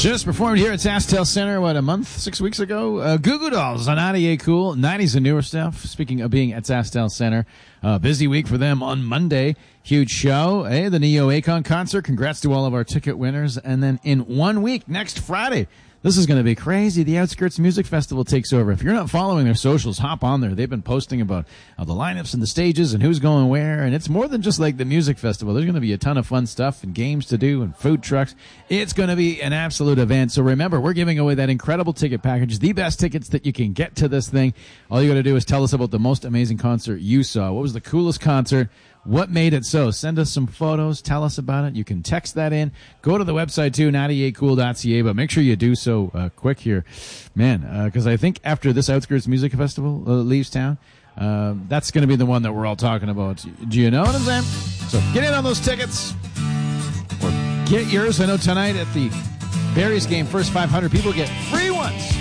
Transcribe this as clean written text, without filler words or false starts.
Just performed here at SaskTel Center, a month, 6 weeks ago? Goo Goo Dolls on 98 Cool, 90s and newer stuff. Speaking of being at SaskTel Center, busy week for them on Monday. Huge show, the Neo Akon concert. Congrats to all of our ticket winners. And then in 1 week, next Friday, this is going to be crazy. The Outskirts Music Festival takes over. If you're not following their socials, hop on there. They've been posting about the lineups and the stages and who's going where. And it's more than just like the music festival. There's going to be a ton of fun stuff and games to do and food trucks. It's going to be an absolute event. So remember, we're giving away that incredible ticket package, the best tickets that you can get to this thing. All you got to do is tell us about the most amazing concert you saw. What was the coolest concert? What made it so? Send us some photos. Tell us about it. You can text that in. Go to the website, too, 98cool.ca, but make sure you do so quick here. Man, because I think after this Outskirts Music Festival leaves town, that's going to be the one that we're all talking about. Do you know what I'm saying? So get in on those tickets or get yours. I know tonight at the Berries game, first 500 people get free ones.